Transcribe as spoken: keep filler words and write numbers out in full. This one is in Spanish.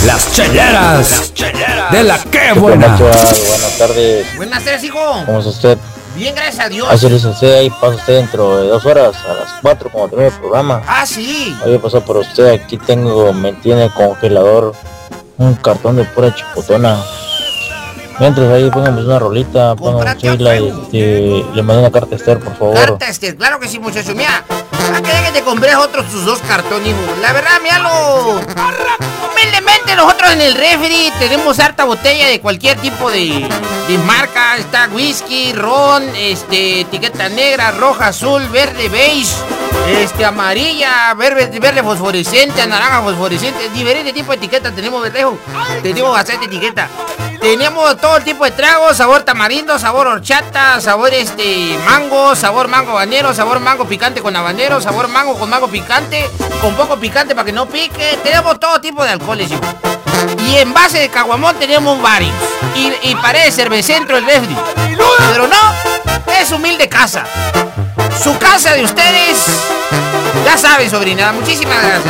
Las cheleras. Las cheleras. De la que buena. buena. Buenas tardes. Buenas tardes, hijo. ¿Cómo está usted? Bien, gracias a Dios. Así dice usted, ahí pasa usted dentro de dos horas, a las cuatro, como termine el programa. Ah, sí. Oye, pasó por usted, aquí tengo, me tiene congelador, un cartón de pura chipotona. Mientras ahí pongamos una rolita, pongamos chila y este, le mando una carta a Esther, por favor. Carta Esther, claro que sí, muchacho. Mira, ¿a qué que te compré otros tus dos cartones, hijo? La verdad, míralo. Humildemente nosotros en el refri tenemos harta botella de cualquier tipo de, de marca. Está whisky, ron, este, etiqueta negra, roja, azul, verde, beige, este, amarilla, verde, verde fosforescente, naranja fosforescente. Diferentes tipos de etiquetas tenemos, verdejo. Tenemos bastante etiqueta. Tenemos todo el tipo de tragos, sabor tamarindo, sabor horchata, sabor este mango, sabor mango habanero, sabor mango picante con habanero, sabor mango con mango picante, con poco picante para que no pique. Tenemos todo tipo de alcoholes, hijo. Y en base de caguamón tenemos varios. Y, y parece cervecentro el refri. Pero no, es humilde casa. Su casa de ustedes, ya saben, sobrina. Muchísimas gracias.